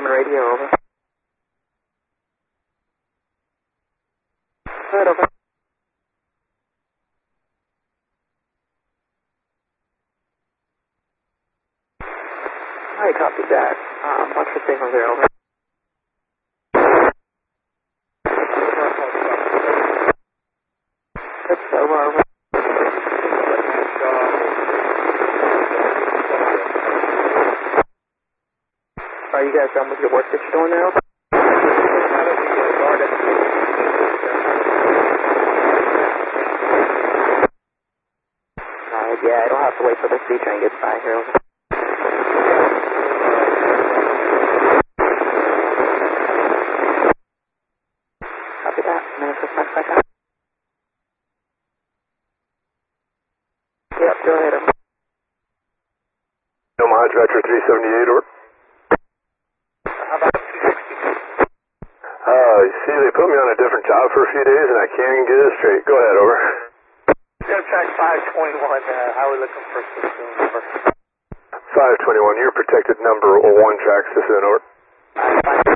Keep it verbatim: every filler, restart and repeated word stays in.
Garmin radio, over. Good, over. Alright, copy that. Um, watch for signal there, over. That's over, over. Are you guys done with your work that you're doing now? Uh, yeah, I don't have to wait for the C train gets by here. Over. Copy that. Minutes back back up. Yep, go ahead. Over. Omaha Tractor three seventy-eight, over. How about two sixty? Uh, you see, they put me on a different job for a few days, and I can't get it straight. Go ahead, over. Yeah, track five twenty-one, uh, how are we looking for Sassoon, over? five twenty-one, you're protected number one, track Sassoon, over. Uh,